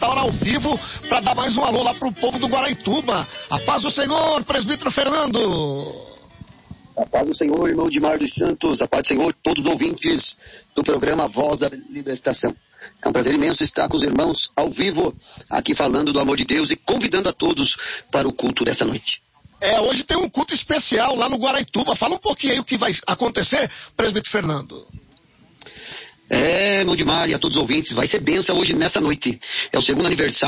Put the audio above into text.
esta hora ao vivo para dar mais um alô lá pro povo do Guaraituba. A paz do Senhor, presbítero Fernando. A paz do Senhor, irmão Dimar dos Santos, a paz do Senhor, todos os ouvintes do programa Voz da Libertação. É um prazer imenso estar com os irmãos ao vivo, aqui falando do amor de Deus e convidando a todos para o culto dessa noite. Hoje tem um culto especial lá no Guaraituba. Fala um pouquinho aí o que vai acontecer, presbítero Fernando. Irmão Dimar e a todos os ouvintes, vai ser bênção hoje nessa noite. É o segundo aniversário